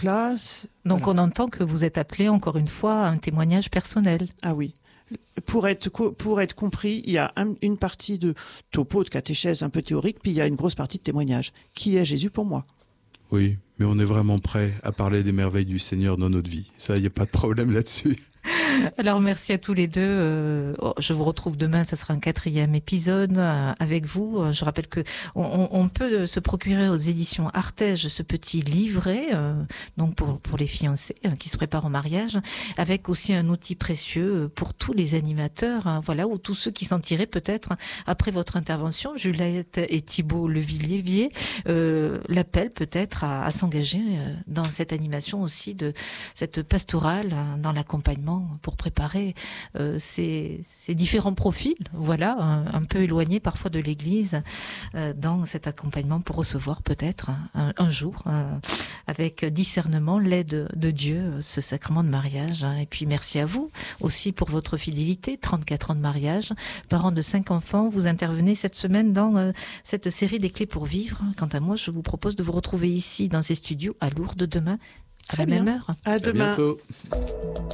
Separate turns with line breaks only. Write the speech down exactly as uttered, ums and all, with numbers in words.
place.
Donc
Voilà.
on entend que vous êtes appelé encore une fois à un témoignage personnel.
Ah oui. Pour être, co- pour être compris, il y a un- une partie de topo, de catéchèse un peu théorique, puis il y a une grosse partie de témoignage. Qui est Jésus pour moi ?
Oui, mais on est vraiment prêt à parler des merveilles du Seigneur dans notre vie. Ça, il n'y a pas de problème là-dessus.
Alors merci à tous les deux. Euh, oh, je vous retrouve demain, ça sera un quatrième épisode euh, avec vous. Euh, Je rappelle que on, on- on peut se procurer aux éditions Artege ce petit livret, euh, donc pour pour les fiancés euh, qui se préparent au mariage, avec aussi un outil précieux pour tous les animateurs, hein, voilà, ou tous ceux qui s'en tiraient peut-être après votre intervention, Juliette et Thibault Levillier, euh, l'appel peut-être à, à s'engager euh, dans cette animation aussi de cette pastorale, hein, dans l'accompagnement pour préparer euh, ces, ces différents profils, voilà, un, un peu éloignés parfois de l'Église, euh, dans cet accompagnement pour recevoir peut-être un, un jour, euh, avec discernement, l'aide de Dieu, ce sacrement de mariage. Hein. Et puis merci à vous aussi pour votre fidélité, trente-quatre ans de mariage, parents de cinq enfants, vous intervenez cette semaine dans euh, cette série des clés pour vivre. Quant à moi, je vous propose de vous retrouver ici dans ces studios à Lourdes demain à
Très
la
bien.
même heure.
À
À
demain.
bientôt.